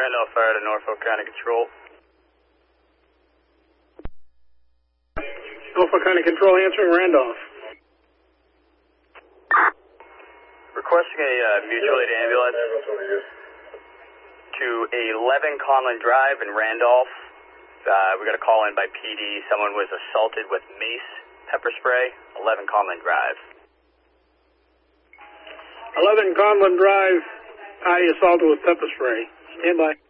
Randolph Fire to Norfolk County Control. Norfolk County Control answering Randolph. Requesting a mutual aid ambulance to 11 Conlin Drive in Randolph. We got a call in by PD. Someone was assaulted with mace, pepper spray, 11 Conlin Drive. 11 Conlin Drive, assaulted with pepper spray. Stand by.